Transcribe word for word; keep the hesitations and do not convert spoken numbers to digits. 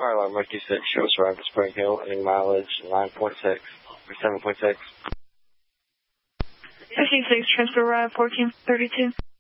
Fire alarm one two six, show us arrived at Spring Hill, ending mileage nine point six, or seven point six. fifteen six, transfer arrive fourteen thirty-two.